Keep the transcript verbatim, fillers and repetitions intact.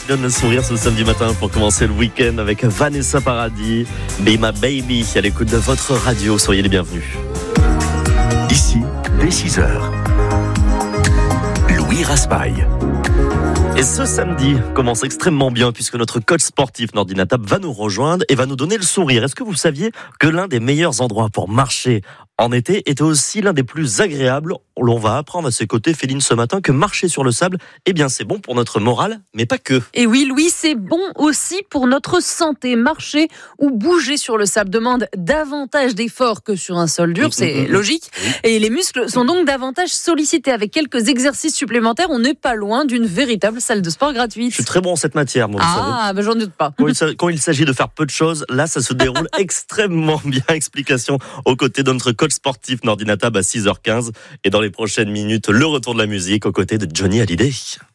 qui donne le sourire ce samedi matin pour commencer le week-end avec Vanessa Paradis, Be My Baby, à l'écoute de votre radio. Soyez les bienvenus. Ici, dès six heures, Louis Raspail. Et ce samedi commence extrêmement bien puisque notre coach sportif Nordinatab va nous rejoindre et va nous donner le sourire. Est-ce que vous saviez que l'un des meilleurs endroits pour marcher en été était aussi l'un des plus agréables? On va apprendre à ses côtés, Féline, ce matin, que marcher sur le sable, eh bien c'est bon pour notre morale, mais pas que. Et oui, Louis, c'est bon aussi pour notre santé. Marcher ou bouger sur le sable demande davantage d'efforts que sur un sol dur, c'est logique. Et les muscles sont donc davantage sollicités. Avec quelques exercices supplémentaires, on n'est pas loin d'une véritable salle de sport gratuite. Je suis très bon en cette matière, moi, vous savez. Ah, ben j'en doute pas. Quand il, quand il s'agit de faire peu de choses, là, ça se déroule extrêmement bien. Explication aux côtés de notre coach sportif Nordinatab à six heures quinze. Et dans les prochaines minutes, le retour de la musique aux côtés de Johnny Hallyday.